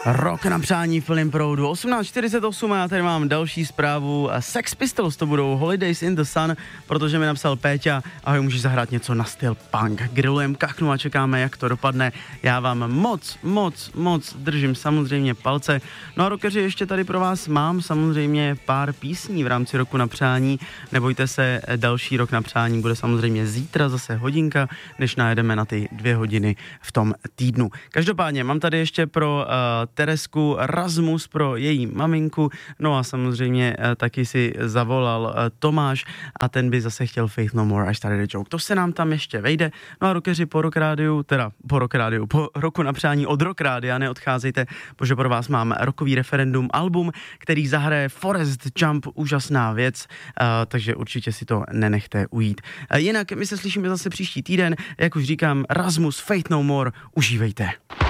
Rok na přání v plném proudu. 18:48 a já tady mám další zprávu. Sex Pistols to budou Holidays in the Sun, protože mi napsal Péťa, ahoj, můžeš zahrát něco na styl punk. Grillujem kachnu a čekáme, jak to dopadne. Já vám moc držím samozřejmě palce. No a rockeři, ještě tady pro vás mám samozřejmě pár písní v rámci roku na přání. Nebojte se, další rok na přání bude samozřejmě zítra zase hodinka, než najedeme na ty 2 hodiny v tom týdnu. Každopádně mám tady ještě pro Teresku Rasmus, pro její maminku, no a samozřejmě taky si zavolal Tomáš a ten by zase chtěl Faith No More, I Started a Joke. To se nám tam ještě vejde. No a rockeři po roku na přání od Rock Rádia neodcházejte, protože pro vás mám rockový referendum album, který zahraje Forest Jump, úžasná věc, takže určitě si to nenechte ujít. Jinak my se slyšíme zase příští týden, jak už říkám, Rasmus, Faith No More, užívejte.